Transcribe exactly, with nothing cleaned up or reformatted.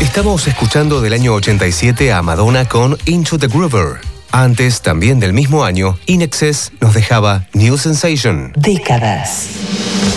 Estamos escuchando del año ochenta y siete a Madonna con Into the Groover. Antes, también del mismo año, In Excess nos dejaba New Sensation. Décadas.